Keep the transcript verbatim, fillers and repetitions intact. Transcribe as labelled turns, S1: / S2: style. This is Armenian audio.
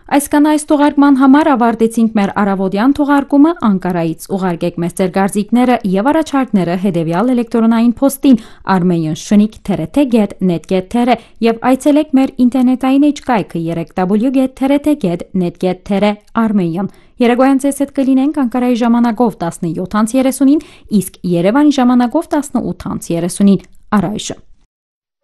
S1: Այսքան այս թողարկման համար ավարտեցինք մեր առավոտյան թողարկումը Անկարայից ուղարկեք մեզ ձեր կարծիքները եւ առաջարկները հետեւյալ էլեկտրոնային փոստին armenian shnik t r t get net get t r եւ այցելեք մեր ինտերնետային էջկայքը w w w dot t r t get net get t r armenian Երեգոյան ձեզ հետ կլինենք Անկարայի ժամանակով տասնյոթ տասնինին, իսկ Երևանի ժամանակով տասնութ տասնինին առայժմ